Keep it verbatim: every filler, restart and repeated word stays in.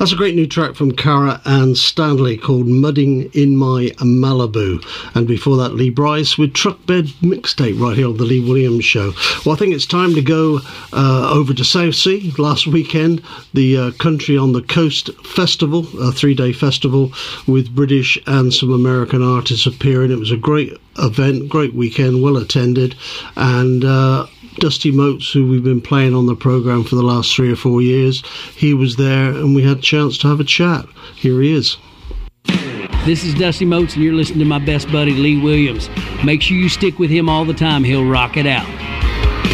That's a great new track from Cara and Stanley called Mudding in My Malibu. And before that, Lee Bryce with Truck Bed Mixtape right here on the Lee Williams Show. Well, I think it's time to go uh, over to Southsea. Last weekend, the uh, Country on the Coast Festival, a three-day festival with British and some American artists appearing. It was a great event, great weekend, well attended. And uh, Dusty Motes, who we've been playing on the programme for the last three or four years, he was there and we had a chance to have a chat. Here he is. This is Dusty Motes and you're listening to my best buddy Lee Williams. Make sure you stick with him all the time. He'll rock it out.